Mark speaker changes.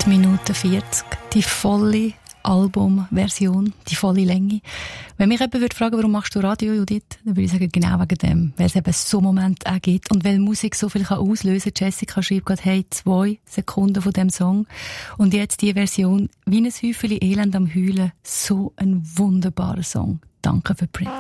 Speaker 1: 8 Minuten 40. Die volle Albumversion, die volle Länge. Wenn mich jemand würde fragen, warum machst du Radio, Judith, dann würde ich sagen, genau wegen dem. Weil es eben so Momente auch gibt und weil Musik so viel auslösen kann. Jessica schreibt gerade, hey, 2 Sekunden von dem Song. Und jetzt die Version, wie ein Häufchen Elend am Heulen. So ein wunderbarer Song. Danke für Prince.